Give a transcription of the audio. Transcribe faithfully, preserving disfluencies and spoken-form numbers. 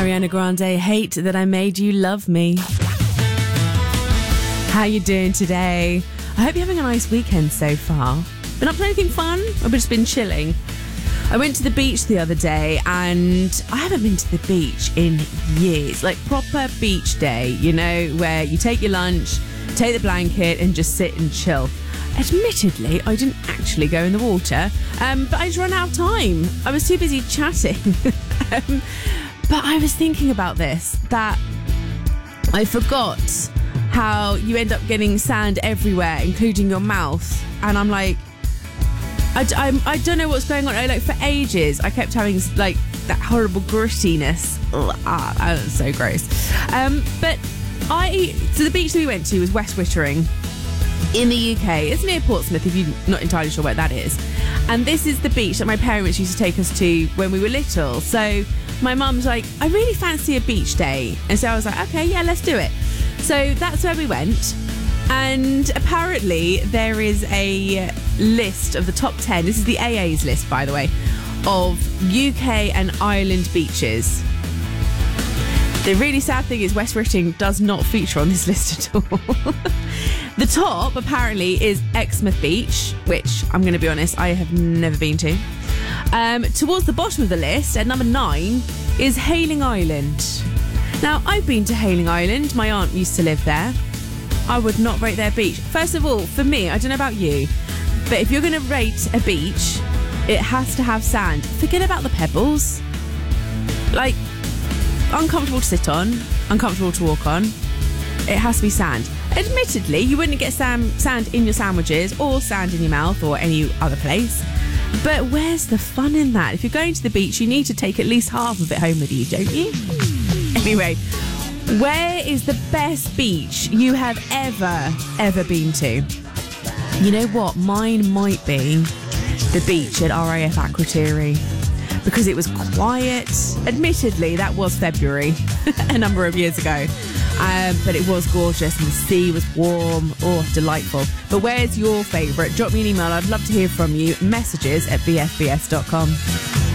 Ariana Grande, Hate That I Made You Love Me. How you doing today? I hope you're having a nice weekend so far. Been up to anything fun? Or just been chilling? I went to the beach the other day and I haven't been to the beach in years. Like proper beach day, you know, where you take your lunch, take the blanket and just sit and chill. Admittedly, I didn't actually go in the water, um, but I just ran out of time. I was too busy chatting. um, but I was thinking about this, that I forgot how you end up getting sand everywhere, including your mouth. And I'm like, I, I, I don't know what's going on. I, like for ages, I kept having like that horrible grittiness. Ugh, ah, that was so gross. Um, but I, so the beach that we went to was West Wittering in the U K. It's near Portsmouth, if you're not entirely sure where that is. And this is the beach that my parents used to take us to when we were little. So my mum's like, I really fancy a beach day. And so I was like, okay, yeah, let's do it. So that's where we went. And apparently there is a list of the top ten. This is the A A's list, by the way, of U K and Ireland beaches. The really sad thing is West Wittering does not feature on this list at all. The top, apparently, is Exmouth Beach, which, I'm going to be honest, I have never been to. Um, towards the bottom of the list, at number nine, is Hayling Island. Now, I've been to Hayling Island. My aunt used to live there. I would not rate their beach. First of all, for me, I don't know about you, but if you're going to rate a beach, it has to have sand. Forget about the pebbles. Like, uncomfortable to sit on, uncomfortable to walk on. It has to be sand. Admittedly, you wouldn't get sam- sand in your sandwiches or sand in your mouth or any other place. But where's the fun in that? If you're going to the beach, you need to take at least half of it home with you, don't you? Anyway, where is the best beach you have ever, ever been to? You know what? Mine might be the beach at R A F Akrotiri, because it was quiet. Admittedly, that was February a number of years ago. Um, but it was gorgeous and the sea was warm. Oh, delightful. But where's your favourite? Drop me an email. I'd love to hear from you. Messages at b f b s dot com.